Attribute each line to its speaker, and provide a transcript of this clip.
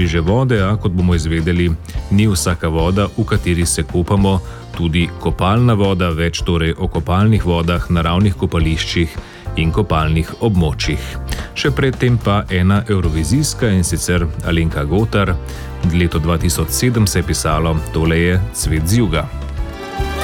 Speaker 1: sveže vode, a kot bomo izvedeli, ni vsaka voda, v kateri se kopamo, tudi kopalna voda, več torej o kopalnih vodah, naravnih kopališčih in kopalnih območjih. Še predtem pa ena evrovizijska, in sicer Alenka Gotar. Leto 2007 se je pisalo Tole je cvet z juga.